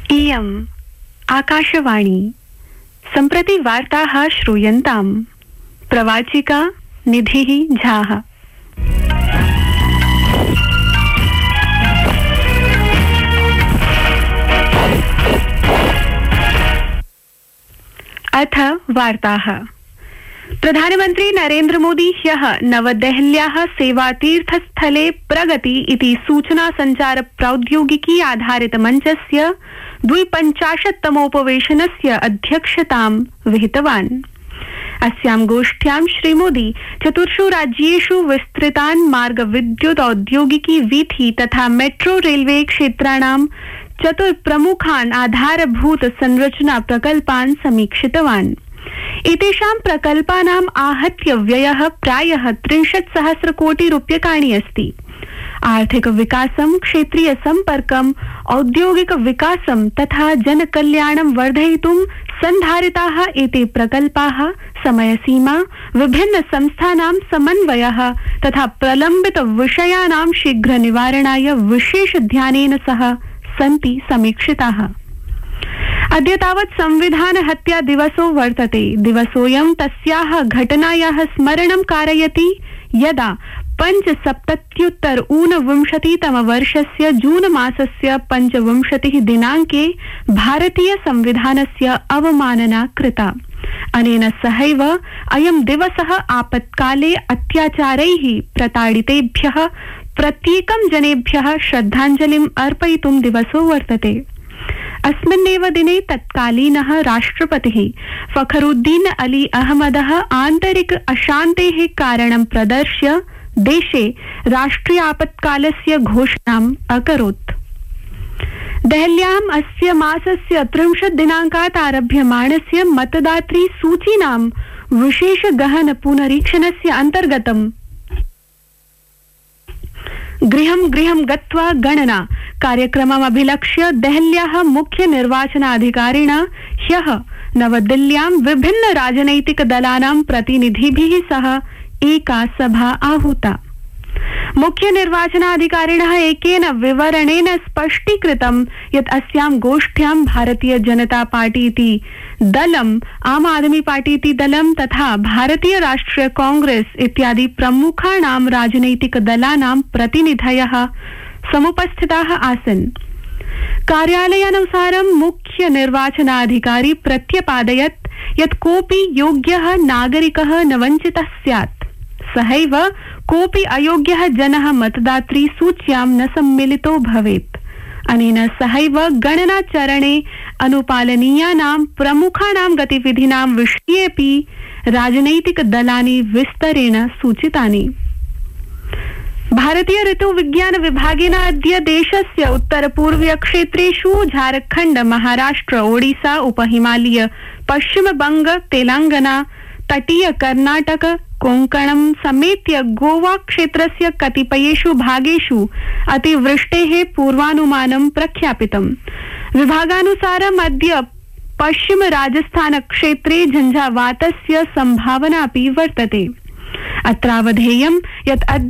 इयम् आकाशवाणी सम्प्रति वार्ताः श्रूयन्ताम्। प्रवाचिका निधिः झाः। अथ वार्ताः। प्रधानमन्त्री नरेन्द्र मोदी ह्यः नवदेहल्याः सेवातीर्थस्थले प्रगति इति सूचना संचार प्रौद्योगिकी आधारित मञ्चस्य 52तमोपवेशनस्य अध्यक्षतां विहितवान्। अस्यां गोष्ठ्यां श्रीमोदी चतुर्षु राज्येषु विस्तृतान् मार्ग विद्युत औद्योगिकी वीथि तथा मेट्रो रेलवे क्षेत्राणां चतुर्प्रमुखान् आधारभूत संरचना प्रकल्पान् समीक्षितवान्। एतेषां प्रकल्पानाम् आहत्य व्ययः प्रायः 30,000 कोटि रूप्यकाणि अस्ति। आर्थिक विकासं, क्षेत्रीय सम्पर्कम्, औद्योगिक विकासं तथा जनकल्याणं वर्धयितुं सन्धारिताः एते प्रकल्पाः समयसीमा, विभिन्न संस्थानां समन्वयः तथा प्रलम्बित विषयाणां शीघ्र निवारणाय विशेष ध्यानेन सह सन्ति समीक्षिताः। अद्य तावत् संविधान हत्या दिवसो वर्तते। दिवसोऽयं तस्याः घटनायाः स्मरणं कारयति यदा 75 ऊनविंशतितमवर्षस्य जून मासस्य 25 दिनाङ्के भारतीय संविधानस्य अवमानना कृता। अनेन सहैव अयं दिवसः आपत्काले अत्याचारैः प्रताडितेभ्यः प्रत्येकं जनेभ्यः श्रद्धाञ्जलिम् अर्पयितुं दिवसो वर्तते। अस्मिन्नेव दिने तत्कालीनः राष्ट्रपतिः फखरुद्दीन अली अहमदः आन्तरिक अशान्तेः कारणं प्रदर्श्य देशे राष्ट्रिय आपत्कालस्य घोषणाम् अकरोत्। देहल्याम् अस्य मासस्य 30 दिनाङ्कात् आरभ्यमाणस्य मतदातृ सूचीनां विशेष गहन पुनरीक्षणस्य अन्तर्गतं गृहं गृहं गत्वा गणना कार्यक्रममभिलक्ष्य देहल्याः मुख्य निर्वाचनाधिकारिणा ह्यः नवदिल्ल्यां विभिन्न राजनैतिक दलानां प्रतिनिधिभिः सह एका सभा आहूता। मुख्य निर्वाचनाधिकारिणः एकेन विवरणेन स्पष्टीकृतं यत् अस्यां गोष्ठ्यां भारतीय जनता पार्टी इति दलम्, आम आदमी पार्टी इति दलं तथा भारतीय राष्ट्रिय कांग्रेस इत्यादि प्रमुखाणां राजनैतिक दलानां प्रतिनिधयः समुपस्थिताः आसन्। कार्यालयानुसारं मुख्य निर्वाचनाधिकारी प्रत्यपादयत् यत् कोऽपि योग्यः नागरिकः न वञ्चितः स्यात्। सहैव कोऽपि अयोग्यः जनः मतदातृ सूच्यां न सम्मिलितो भवेत्। अनेन सहैव गणनाचरणे अनुपालनीयानां प्रमुखाणां गतिविधीनां विषयेऽपि राजनैतिक दलानि विस्तरेण सूचितानि। भारतीय ऋतु विज्ञान विभागेन अद्य देशस्य उत्तरपूर्वीय क्षेत्रेषु झारखण्ड, महाराष्ट्र, ओडिशा, उपहिमालय, पश्चिमबंग, तेलंगाना, तटीय कर्नाटक, कोंकणं समेत्य गोवा क्षेत्रस्य कतिपयेषु भागेषु अतिवृष्टेः पूर्वानुमानं प्रख्यापितम्। विभागानुसारम् अद्य पश्चिम राजस्थान क्षेत्रे झञ्झावातस्य सम्भावनापि वर्तते। अत्रावधेयं यत्